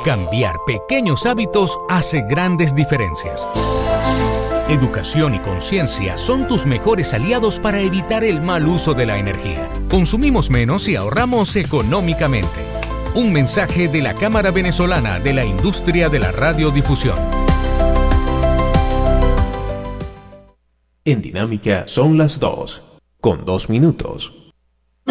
Cambiar pequeños hábitos hace grandes diferencias. Educación y conciencia son tus mejores aliados para evitar el mal uso de la energía. Consumimos menos y ahorramos económicamente. Un mensaje de la Cámara Venezolana de la Industria de la Radiodifusión. En Dinámica son las 2:02.